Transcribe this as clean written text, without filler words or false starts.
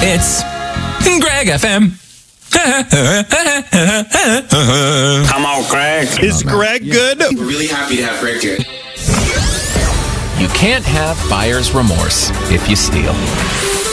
It's Greg FM. Come on, Greg. Is Greg good? We're really happy to have Greg here. You can't have buyer's remorse if you steal.